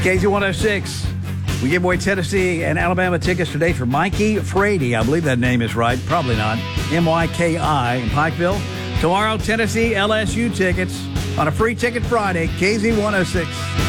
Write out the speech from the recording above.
KZ106. We give away Tennessee and Alabama tickets today for Mikey Frady. I believe that name is right. Probably not. M-Y-K-I in Pikeville. Tomorrow, Tennessee LSU tickets on a free ticket Friday. KZ106.